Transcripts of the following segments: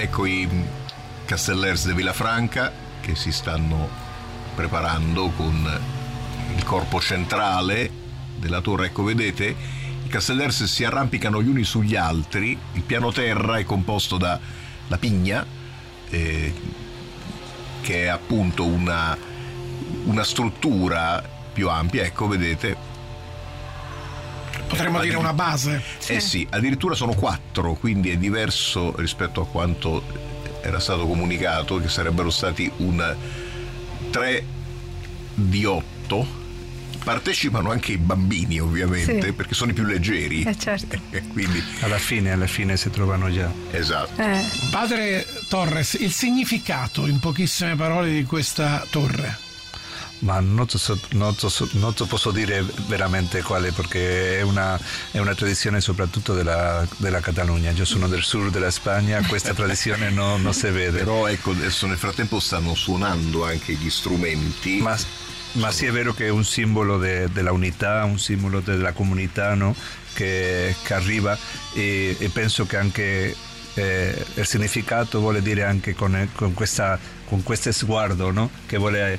ecco i Castellers de Villafranca che si stanno preparando con il corpo centrale della torre. Ecco, vedete, i Castellers si arrampicano gli uni sugli altri, il piano terra è composto da la pigna, che è appunto una struttura più ampia, ecco, vedete. Potremmo dire una base. Sì, addirittura sono 4, quindi è diverso rispetto a quanto era stato comunicato, che sarebbero stati un 3 di 8. Partecipano anche i bambini, ovviamente, perché sono i più leggeri. Certo. Quindi alla fine si trovano già. Esatto. Padre Torres, il significato in pochissime parole di questa torre? Ma non te posso dire veramente quale, perché è una tradizione soprattutto della Catalogna. Io sono del sud della Spagna, questa tradizione non si vede. Però ecco, adesso nel frattempo stanno suonando anche gli strumenti. Ma sì, è vero che è un simbolo della unità, un simbolo della comunità, no? che arriva, e penso che anche il significato vuole dire anche con questo sguardo, no? Che vuole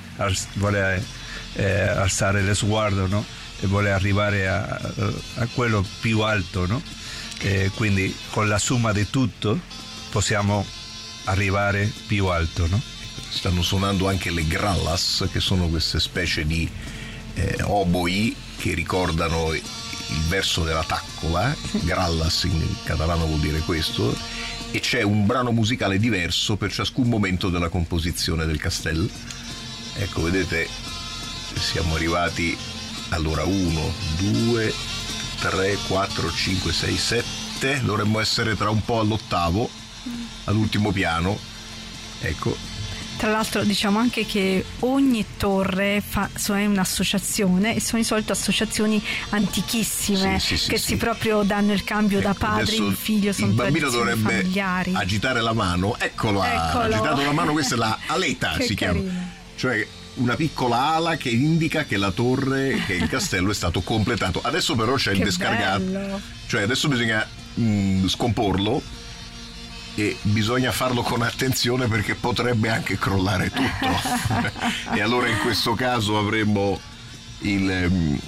alzare lo sguardo, no? E vuole arrivare a quello più alto, no? Quindi con la somma di tutto possiamo arrivare più alto, no? Stanno suonando anche le grallas, che sono queste specie di oboi che ricordano il verso della taccola. Grallas in catalano vuol dire questo, e c'è un brano musicale diverso per ciascun momento della composizione del castello. Ecco, vedete, siamo arrivati allora 1, 2, 3, 4, 5, 6, 7, dovremmo essere tra un po' all'8º, all'ultimo piano. Ecco. Tra l'altro diciamo anche che ogni torre è un'associazione, e sono di solito associazioni antichissime, che si proprio danno il cambio da padre in figlio, sono il bambino tradizioni dovrebbe familiari. agitare la mano, eccolo. Ha agitato la mano, questa è la aleta, si chiama, cioè una piccola ala che indica che la torre, che il castello è stato completato. Adesso però c'è il descargato, cioè adesso bisogna scomporlo, e bisogna farlo con attenzione perché potrebbe anche crollare tutto. E allora in questo caso avremmo il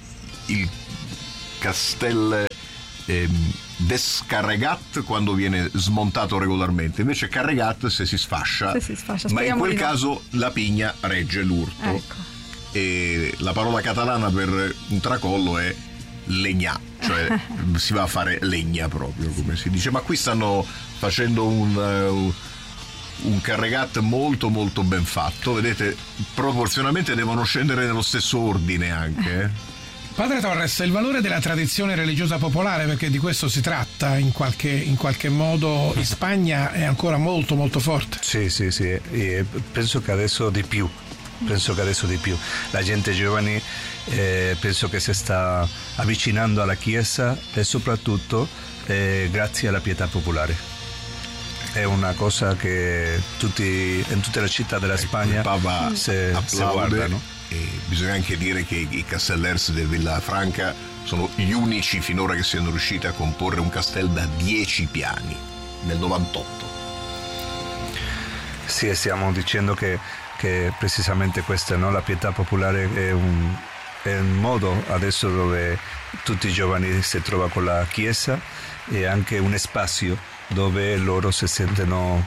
Castel descarregat quando viene smontato regolarmente, invece carregat se si sfascia. Ma in quel caso la pigna regge l'urto. Ecco. E la parola catalana per un tracollo è legna, cioè si va a fare legna proprio, come si dice. Ma qui stanno facendo un carregat molto molto ben fatto, vedete, proporzionalmente devono scendere nello stesso ordine anche. Padre Torres, il valore della tradizione religiosa popolare, perché di questo si tratta in qualche modo, in Spagna è ancora molto molto forte. Sì, e penso che adesso di più. La gente giovane penso che si sta avvicinando alla Chiesa, e soprattutto grazie alla pietà popolare. È una cosa che in tutte le città della Spagna il Papa si guardano. E bisogna anche dire che i Castellers de Villafranca sono gli unici finora che siano riusciti a comporre un castello da 10 piani nel 98. Sì, stiamo dicendo che precisamente questa, no? La pietà popolare è un modo adesso dove tutti i giovani si trovano con la Chiesa, e anche un spazio dove loro si sentono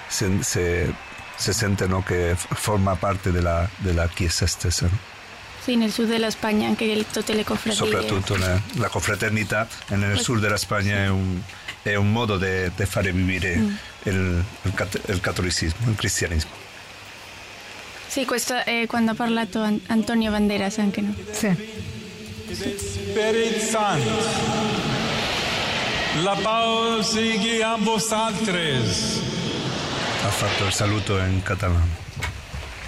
che forma parte della Chiesa stessa, no? Sì, nel sud della Spagna anche tutte le confraternite. Soprattutto la confraternita nel sud della Spagna è un modo di fare vivere il cattolicesimo, il cristianesimo. Sì, questo è quando ha parlato Antonio Banderas anche, no? Sì. Spirit Santo, la pace sigui a vosaltres. Ha fatto il saluto in catalano.